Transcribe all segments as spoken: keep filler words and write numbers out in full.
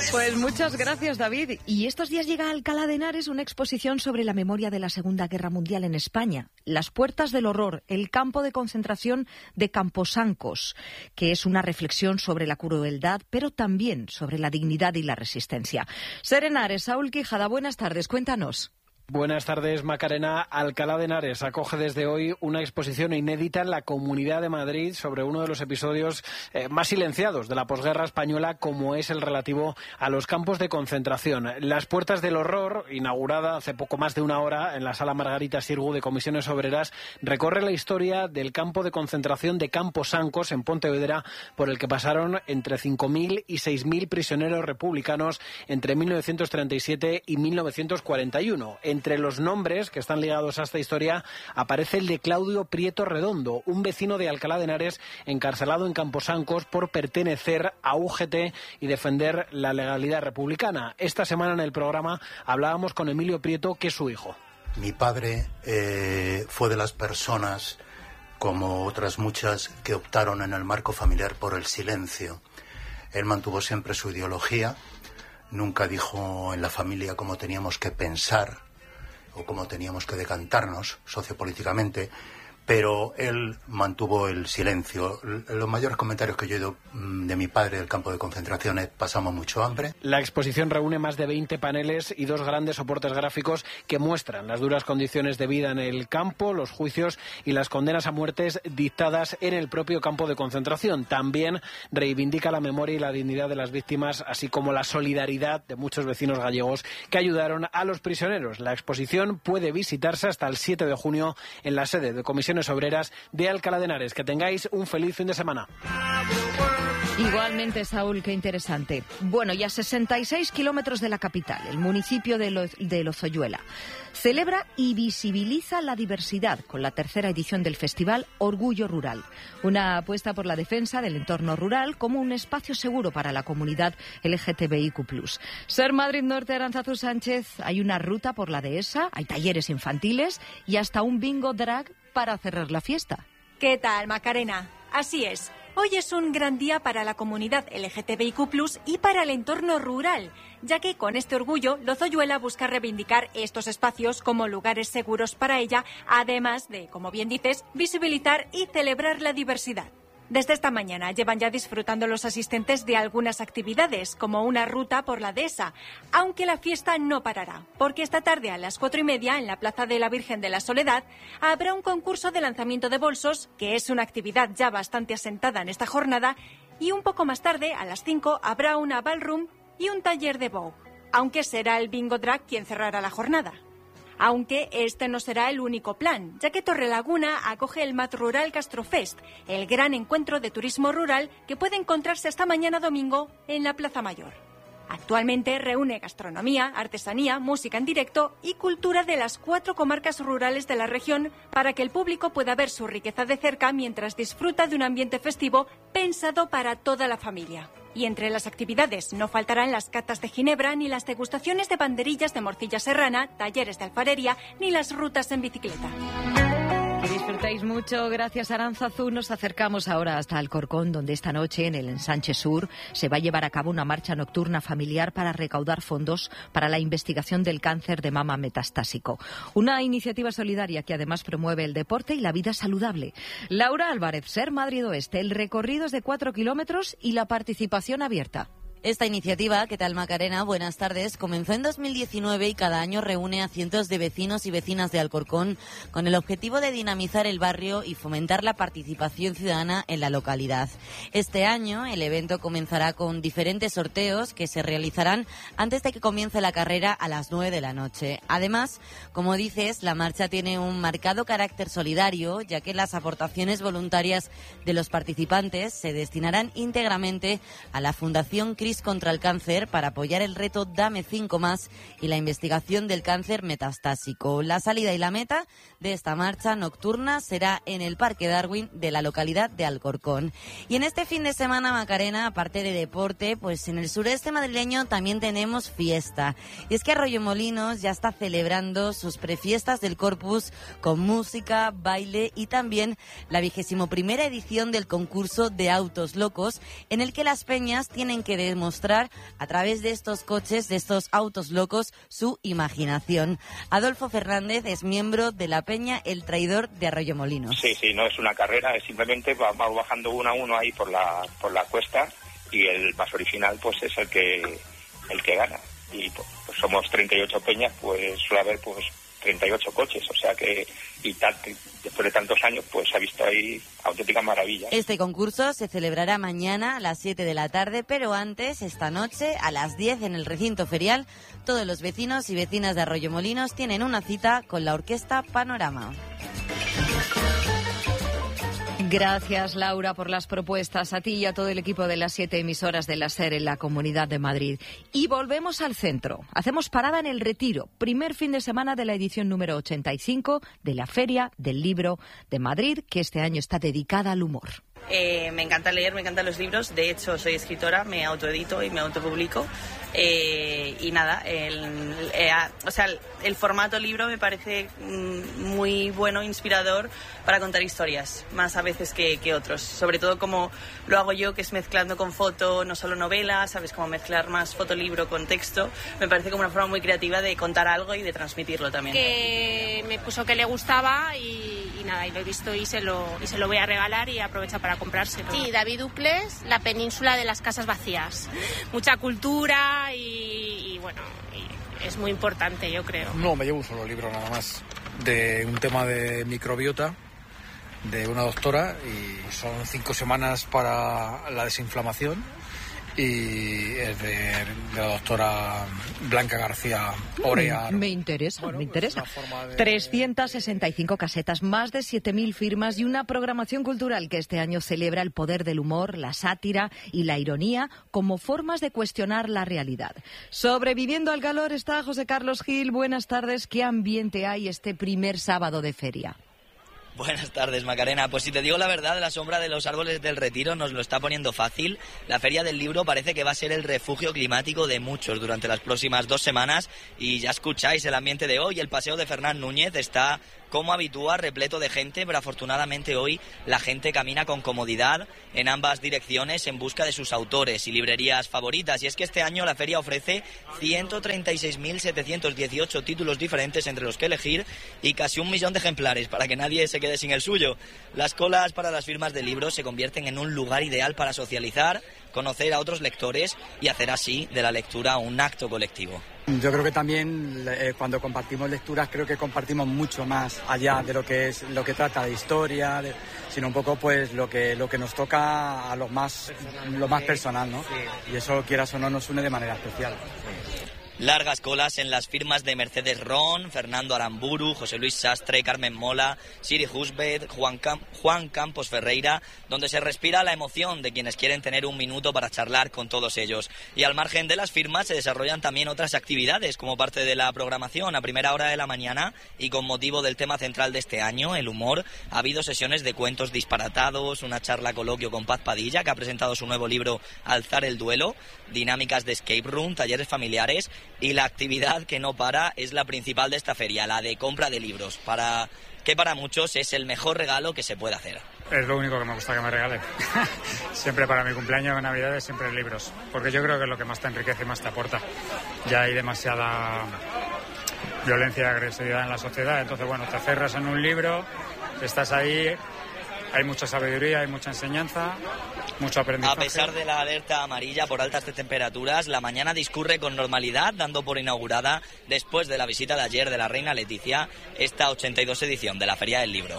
Pues muchas gracias, David. Y estos días llega a Alcalá de Henares una exposición sobre la memoria de la Segunda Guerra Mundial en España. Las puertas del horror, el campo de concentración de Camposancos, que es una reflexión sobre la crueldad, pero también sobre la dignidad y la resistencia. Ser Henares, Saúl Quijada, buenas tardes, cuéntanos. Buenas tardes, Macarena. Alcalá de Henares acoge desde hoy una exposición inédita en la Comunidad de Madrid sobre uno de los episodios eh, más silenciados de la posguerra española, como es el relativo a los campos de concentración. Las puertas del horror, inaugurada hace poco más de una hora en la Sala Margarita Xirgu de Comisiones Obreras, recorre la historia del campo de concentración de Camposancos en Pontevedra, por el que pasaron entre cinco mil y seis mil prisioneros republicanos entre mil novecientos treinta y siete y mil novecientos cuarenta y uno. Entre los nombres que están ligados a esta historia aparece el de Claudio Prieto Redondo, un vecino de Alcalá de Henares encarcelado en Camposancos por pertenecer a U G T y defender la legalidad republicana. Esta semana en el programa hablábamos con Emilio Prieto, que es su hijo. Mi padre eh, fue de las personas, como otras muchas, que optaron en el marco familiar por el silencio. Él mantuvo siempre su ideología, nunca dijo en la familia cómo teníamos que pensar o cómo teníamos que decantarnos sociopolíticamente, pero él mantuvo el silencio. Los mayores comentarios que yo he oído de mi padre del campo de concentración es: pasamos mucho hambre. La exposición reúne más de veinte paneles y dos grandes soportes gráficos que muestran las duras condiciones de vida en el campo, los juicios y las condenas a muertes dictadas en el propio campo de concentración. También reivindica la memoria y la dignidad de las víctimas, así como la solidaridad de muchos vecinos gallegos que ayudaron a los prisioneros. La exposición puede visitarse hasta el siete de junio en la sede de Comisiones Obreras de Alcalá de Henares. Que tengáis un feliz fin de semana. Igualmente, Saúl, qué interesante. Bueno, y a sesenta y seis kilómetros de la capital, el municipio de, Lo, de Lozoyuela celebra y visibiliza la diversidad con la tercera edición del festival Orgullo Rural, una apuesta por la defensa del entorno rural como un espacio seguro para la comunidad L G T B I Q plus. Ser Madrid Norte, Arantzazu Sánchez, hay una ruta por la dehesa, hay talleres infantiles y hasta un bingo drag para cerrar la fiesta. ¿Qué tal, Macarena? Así es. Hoy es un gran día para la comunidad L G T B I Q plus y para el entorno rural, ya que con este orgullo Lozoyuela busca reivindicar estos espacios como lugares seguros para ella, además de, como bien dices, visibilizar y celebrar la diversidad. Desde esta mañana llevan ya disfrutando los asistentes de algunas actividades, como una ruta por la dehesa, aunque la fiesta no parará, porque esta tarde a las cuatro y media en la Plaza de la Virgen de la Soledad habrá un concurso de lanzamiento de bolsos, que es una actividad ya bastante asentada en esta jornada, y un poco más tarde, a las cinco, habrá una ballroom y un taller de Vogue, aunque será el bingo drag quien cerrará la jornada. Aunque este no será el único plan, ya que Torrelaguna acoge el Mat Rural Castrofest, el gran encuentro de turismo rural que puede encontrarse hasta mañana domingo en la Plaza Mayor. Actualmente reúne gastronomía, artesanía, música en directo y cultura de las cuatro comarcas rurales de la región para que el público pueda ver su riqueza de cerca mientras disfruta de un ambiente festivo pensado para toda la familia. Y entre las actividades no faltarán las catas de ginebra, ni las degustaciones de banderillas de morcilla serrana, talleres de alfarería, ni las rutas en bicicleta. Que disfrutéis mucho. Gracias, Arantzazu. Nos acercamos ahora hasta Alcorcón, donde esta noche en el Ensanche Sur se va a llevar a cabo una marcha nocturna familiar para recaudar fondos para la investigación del cáncer de mama metastásico. Una iniciativa solidaria que además promueve el deporte y la vida saludable. Laura Álvarez, Ser Madrid Oeste. El recorrido es de cuatro kilómetros y la participación abierta. Esta iniciativa, ¿qué tal, Macarena? Buenas tardes. Comenzó en dos mil diecinueve y cada año reúne a cientos de vecinos y vecinas de Alcorcón con el objetivo de dinamizar el barrio y fomentar la participación ciudadana en la localidad. Este año el evento comenzará con diferentes sorteos que se realizarán antes de que comience la carrera a las nueve de la noche. Además, como dices, la marcha tiene un marcado carácter solidario, ya que las aportaciones voluntarias de los participantes se destinarán íntegramente a la Fundación Cris contra el Cáncer para apoyar el reto Dame cinco más y la investigación del cáncer metastásico. La salida y la meta de esta marcha nocturna será en el Parque Darwin de la localidad de Alcorcón. Y en este fin de semana, Macarena, aparte de deporte, pues en el sureste madrileño también tenemos fiesta. Y es que Arroyomolinos ya está celebrando sus prefiestas del Corpus con música, baile y también la vigésimo primera edición del concurso de autos locos, en el que las peñas tienen que demostrar demostrar a través de estos coches, de estos autos locos, su imaginación. Adolfo Fernández es miembro de la Peña El Traidor de Arroyomolinos. Sí, sí, no es una carrera, es simplemente vamos bajando uno a uno ahí por la por la cuesta y el paso original pues es el que el que gana. Y pues, pues somos treinta y ocho peñas, pues suele haber pues treinta y ocho coches, o sea que y tal, después de tantos años pues se ha visto ahí auténticas maravillas. Este concurso se celebrará mañana a las siete de la tarde, pero antes, esta noche, a las diez en el recinto ferial, todos los vecinos y vecinas de Arroyomolinos tienen una cita con la Orquesta Panorama. Gracias, Laura, por las propuestas, a ti y a todo el equipo de las siete emisoras de la SER en la Comunidad de Madrid. Y volvemos al centro. Hacemos parada en El Retiro, primer fin de semana de la edición número ochenta y cinco de la Feria del Libro de Madrid, que este año está dedicada al humor. Eh, me encanta leer, me encantan los libros. De hecho, soy escritora, me autoedito y me autopublico. Eh, y nada, el, eh, o sea, el, el formato libro me parece mm, muy bueno, inspirador para contar historias, más a veces que, que otros. Sobre todo como lo hago yo, que es mezclando con foto, no solo novela, sabes, cómo mezclar más fotolibro con texto. Me parece como una forma muy creativa de contar algo y de transmitirlo también. Que me puso que le gustaba y, y nada, y lo he visto y se lo, y se lo voy a regalar y aprovecha para comprárselo. Sí, David Ucles, La península de las casas vacías. Mucha cultura. Y, y bueno, y es muy importante, yo creo. No, me llevo un solo libro nada más, de un tema de microbiota, de una doctora, y son cinco semanas para la desinflamación, y es de, de la doctora Blanca García Orea. Me interesa, bueno, me pues interesa. De... trescientas sesenta y cinco casetas, más de siete mil firmas y una programación cultural que este año celebra el poder del humor, la sátira y la ironía como formas de cuestionar la realidad. Sobreviviendo al calor está José Carlos Gil. Buenas tardes. ¿Qué ambiente hay este primer sábado de feria? Buenas tardes, Macarena. Pues si te digo la verdad, la sombra de los árboles del Retiro nos lo está poniendo fácil. La Feria del Libro parece que va a ser el refugio climático de muchos durante las próximas dos semanas. Y ya escucháis el ambiente de hoy. El paseo de Fernán Núñez está, como habitúa, repleto de gente, pero afortunadamente hoy la gente camina con comodidad en ambas direcciones en busca de sus autores y librerías favoritas. Y es que este año la feria ofrece ciento treinta y seis mil setecientos dieciocho títulos diferentes entre los que elegir y casi un millón de ejemplares para que nadie se quede sin el suyo. Las colas para las firmas de libros se convierten en un lugar ideal para socializar, conocer a otros lectores y hacer así de la lectura un acto colectivo. Yo creo que también eh, cuando compartimos lecturas creo que compartimos mucho más allá de lo que es lo que trata de historia, de, sino un poco pues lo que lo que nos toca a lo más lo más personal, ¿no? Y eso, quieras o no, nos une de manera especial. Largas colas en las firmas de Mercedes Ron, Fernando Aramburu, José Luis Sastre, Carmen Mola, Siri Husbeth, Juan, Cam- Juan Campos Ferreira, donde se respira la emoción de quienes quieren tener un minuto para charlar con todos ellos. Y al margen de las firmas se desarrollan también otras actividades como parte de la programación. A primera hora de la mañana y con motivo del tema central de este año, el humor, ha habido sesiones de cuentos disparatados, una charla coloquio con Paz Padilla, que ha presentado su nuevo libro Alzar el duelo, dinámicas de escape room, talleres familiares. Y la actividad que no para es la principal de esta feria, la de compra de libros, para que para muchos es el mejor regalo que se puede hacer. Es lo único que me gusta que me regalen. Siempre para mi cumpleaños o Navidades, siempre libros, porque yo creo que es lo que más te enriquece y más te aporta. Ya hay demasiada violencia y agresividad en la sociedad, entonces bueno, te cerras en un libro, estás ahí, hay mucha sabiduría, hay mucha enseñanza, mucho aprendizaje. A pesar de la alerta amarilla por altas temperaturas, la mañana discurre con normalidad, dando por inaugurada, después de la visita de ayer de la reina Leticia, esta ochenta y dos edición de la Feria del Libro.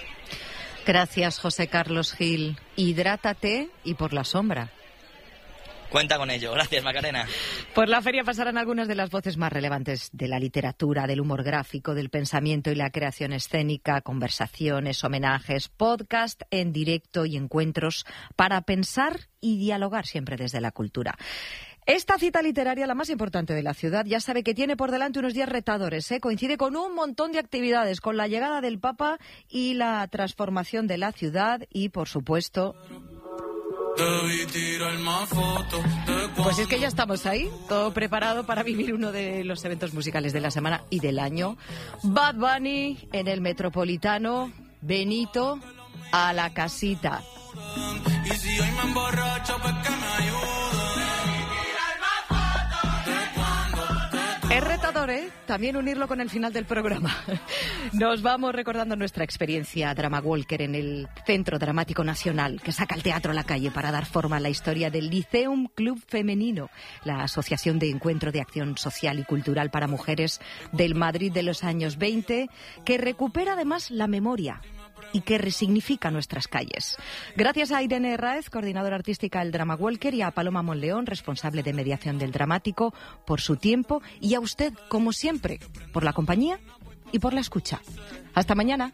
Gracias, José Carlos Gil. Hidrátate y por la sombra. Cuenta con ello. Gracias, Macarena. Por la feria pasarán algunas de las voces más relevantes de la literatura, del humor gráfico, del pensamiento y la creación escénica, conversaciones, homenajes, podcast en directo y encuentros para pensar y dialogar siempre desde la cultura. Esta cita literaria, la más importante de la ciudad, ya sabe que tiene por delante unos días retadores, ¿eh? Coincide con un montón de actividades, con la llegada del Papa y la transformación de la ciudad y, por supuesto... Pues es que ya estamos ahí, todo preparado para vivir uno de los eventos musicales de la semana y del año. Bad Bunny en el Metropolitano, Benito a la casita. Y si hoy me emborracho, pues que me ayude. tentador, ¿eh? También unirlo con el final del programa. Nos vamos recordando nuestra experiencia Drama Walker en el Centro Dramático Nacional, que saca el teatro a la calle para dar forma a la historia del Liceum Club Femenino, la asociación de encuentro de acción social y cultural para mujeres del Madrid de los años veinte, que recupera además la memoria y que resignifica nuestras calles. Gracias a Irene Herráez, coordinadora artística del Drama Walker, y a Paloma Monleón, responsable de mediación del dramático, por su tiempo, y a usted, como siempre, por la compañía y por la escucha. Hasta mañana.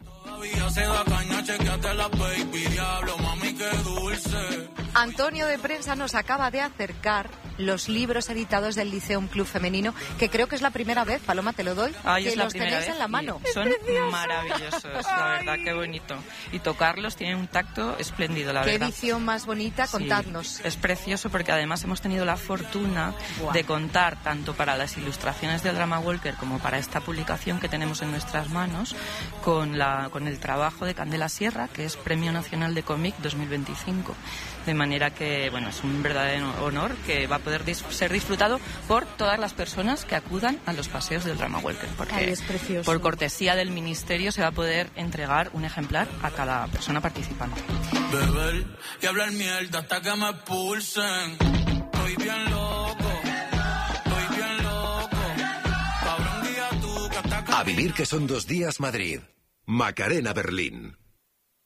Antonio de Prensa nos acaba de acercar los libros editados del Liceum Club Femenino, que creo que es la primera vez, Paloma, te lo doy, Ay, que es la los primera tenéis vez en la mano. Son maravillosos, la verdad, qué bonito. Y tocarlos tiene un tacto espléndido, la Qué verdad. edición más bonita, contadnos. Sí, es precioso porque además hemos tenido la fortuna Buah. de contar tanto para las ilustraciones del Drama Walker como para esta publicación que tenemos en nuestras manos con, la, con el trabajo de Candela Sierra, que es Premio Nacional de Cómic dos mil veinticinco. De manera que, bueno, es un verdadero honor que va a poder dis- ser disfrutado por todas las personas que acudan a los paseos del Drama Walker. Porque Ay, es precioso. por cortesía del Ministerio se va a poder entregar un ejemplar a cada persona participante. Beber y hablar mierda hasta que me expulsen. Estoy bien loco, estoy bien loco. Cabrón, día tú que hasta que... A vivir que son dos días Madrid. Macarena Berlín.